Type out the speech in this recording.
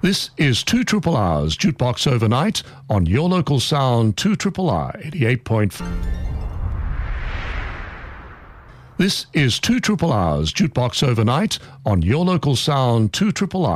This is 2 Triple R's Jukebox Overnight on your local sound 2 Triple R 88.5. This is 2 Triple R's Jukebox Overnight on your local sound 2 Triple R.